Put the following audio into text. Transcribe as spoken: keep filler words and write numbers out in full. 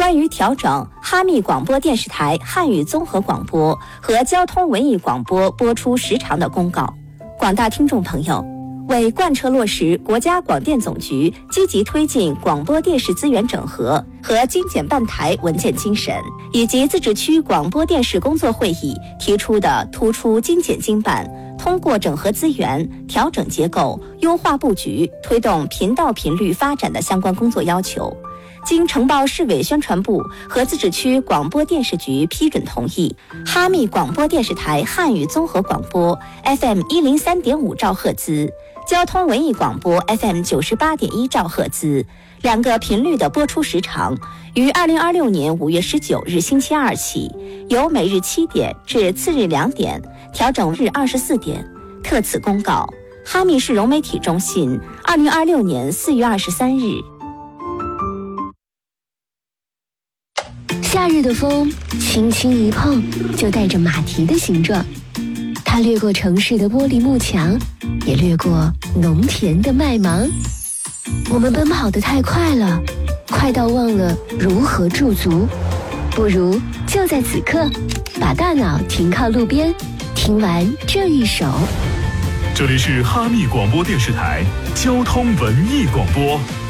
关于调整哈密广播电视台汉语综合广播和交通文艺广播播出时长的公告。广大听众朋友，为贯彻落实国家广电总局积极推进广播电视资源整合和精简办台文件精神，以及自治区广播电视工作会议提出的突出精简精办、通过整合资源、调整结构、优化布局、推动频道频率发展的相关工作要求，经承包市委宣传部和自治区广播电视局批准同意，哈密广播电视台汉语综合广播 F M 一零三点五兆赫兹、交通文艺广播 F M 九十八点一兆赫兹两个频率的播出时长，于二零二六年五月十九日星期二起，由每日七点至次日两点调整日二十四点。特此公告，哈密市融媒体中心，二零二六年四月二十三日。 夏日的风轻轻一碰，就带着马蹄的形状。它掠过城市的玻璃幕墙，也掠过农田的麦芒。我们奔跑得太快了，快到忘了如何驻足。不如就在此刻，把大脑停靠路边，听完这一首。 这里是哈密广播电视台交通文艺广播。